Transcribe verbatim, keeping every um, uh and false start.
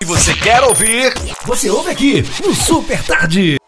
você quer ouvir, você ouve aqui no Super Tarde.